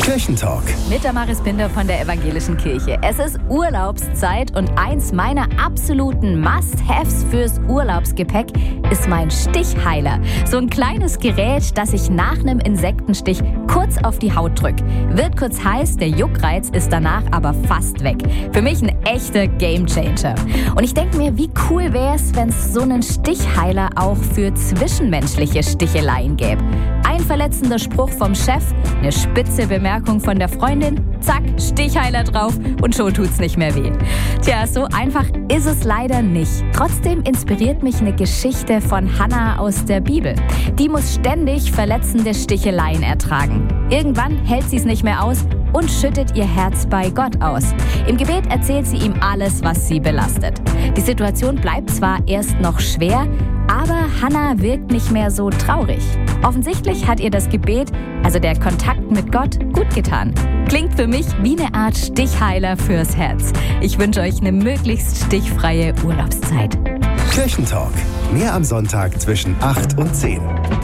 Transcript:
Kirchentalk. Mit Damaris Binder von der Evangelischen Kirche. Es ist Urlaubszeit und eins meiner absoluten Must-Haves fürs Urlaubsgepäck ist mein Stichheiler. So ein kleines Gerät, das ich nach einem Insektenstich kurz auf die Haut drückt. Wird kurz heiß, der Juckreiz ist danach aber fast weg. Für mich ein echter Gamechanger. Und ich denke mir, wie cool wäre es, wenn es so einen Stichheiler auch für zwischenmenschliche Sticheleien gäbe. Ein verletzender Spruch vom Chef, eine spitze Bemerkung von der Freundin, zack, Stichheiler drauf und schon tut's nicht mehr weh. Tja, so einfach ist es leider nicht. Trotzdem inspiriert mich eine Geschichte von Hannah aus der Bibel. Die muss ständig verletzende Sticheleien ertragen. Irgendwann hält sie es nicht mehr aus und schüttet ihr Herz bei Gott aus. Im Gebet erzählt sie ihm alles, was sie belastet. Die Situation bleibt zwar erst noch schwer, aber Hannah wirkt nicht mehr so traurig. Offensichtlich hat ihr das Gebet, also der Kontakt mit Gott, gut getan. Klingt für mich wie eine Art Stichheiler fürs Herz. Ich wünsche euch eine möglichst stichfreie Urlaubszeit. Kirchentalk. Mehr am Sonntag zwischen 8 und 10.